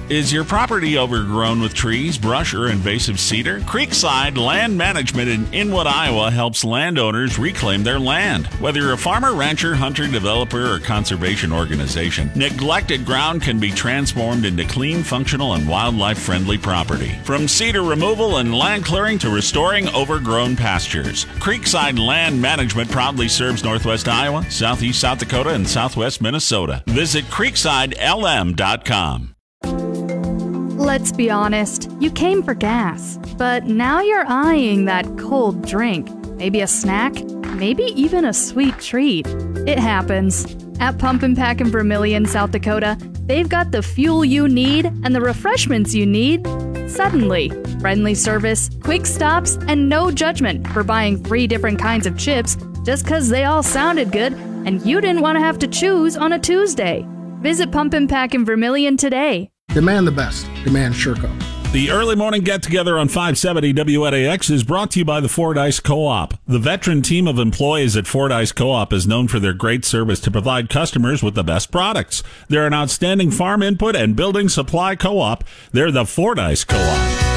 Is your property overgrown with trees, brush, or invasive cedar? Creekside Land Management in Inwood, Iowa helps landowners reclaim their land. Whether you're a farmer, rancher, hunter, developer, or conservation organization, neglected ground can be transformed into clean, functional, and wildlife-friendly property. From cedar removal and land clearing to restoring overgrown pastures, Creekside Land Management proudly serves Northwest Iowa, Southeast South Dakota, and Southwest Minnesota. Visit creeksidelm.com. Let's be honest, you came for gas, but now you're eyeing that cold drink. Maybe a snack, maybe even a sweet treat. It happens. At Pump and Pack in Vermillion, South Dakota, they've got the fuel you need and the refreshments you need suddenly. Friendly service, quick stops, and no judgment for buying 3 different kinds of chips just because they all sounded good and you didn't want to have to choose on a Tuesday. Visit Pump and Pack in Vermillion today. Demand the best. Demand Sherco. The early morning get-together on 570 WNAX is brought to you by the Fordyce Co-op. The veteran team of employees at Fordyce Co-op is known for their great service to provide customers with the best products. They're an outstanding farm input and building supply co-op. They're the Fordyce Co-op.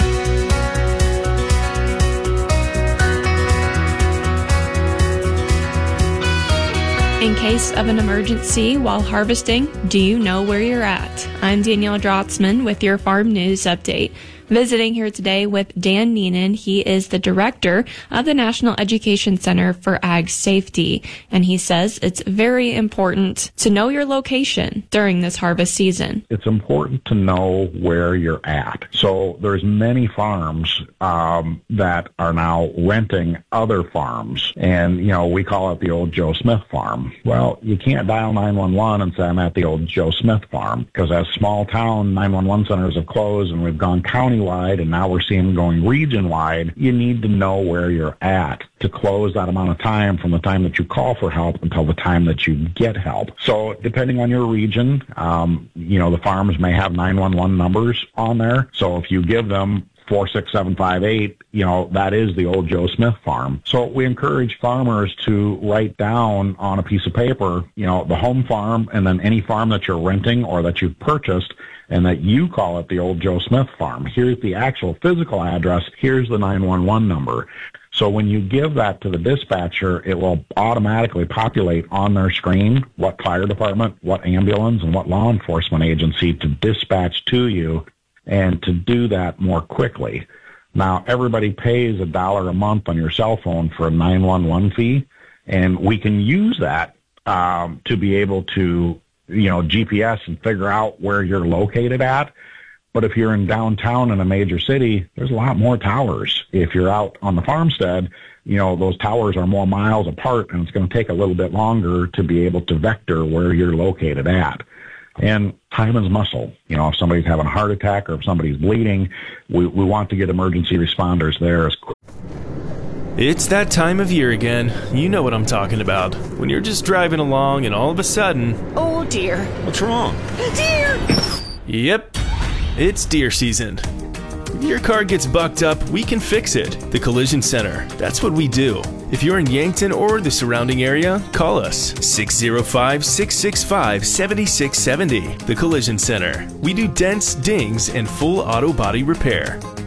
In case of an emergency while harvesting, do you know where you're at? I'm Danielle Drotzman with your Farm News Update. Visiting here today with Dan Neenan. He is the director of the National Education Center for Ag Safety, and he says it's very important to know your location during this harvest season. It's important to know where you're at. So there's many farms that are now renting other farms, and we call it the old Joe Smith farm. Well, you can't dial 911 and say I'm at the old Joe Smith farm, because as small town 911 centers have closed and we've gone countywide, and now we're seeing them going region-wide. You need to know where you're at to close that amount of time from the time that you call for help until the time that you get help. So depending on your region, the farms may have 911 numbers on there. So if you give them 46758, that is the old Joe Smith farm. So we encourage farmers to write down on a piece of paper, the home farm and then any farm that you're renting or that you've purchased, and that you call it the old Joe Smith farm. Here's the actual physical address. Here's the 911 number. So when you give that to the dispatcher, it will automatically populate on their screen what fire department, what ambulance, and what law enforcement agency to dispatch to you, and to do that more quickly. Now, everybody pays $1 a month on your cell phone for a 911 fee, and we can use that to be able to GPS and figure out where you're located at. But if you're in downtown in a major city, there's a lot more towers. If you're out on the farmstead, those towers are more miles apart, and it's going to take a little bit longer to be able to vector where you're located at. And time is muscle. If somebody's having a heart attack or if somebody's bleeding, we want to get emergency responders there as quick. It's that time of year again. You know what I'm talking about. When you're just driving along and all of a sudden... Oh, dear. What's wrong? Deer! Yep, it's deer season. If your car gets bucked up, we can fix it. The Collision Center. That's what we do. If you're in Yankton or the surrounding area, call us 605-665-7670. The Collision Center. We do dents, dings, and full auto body repair.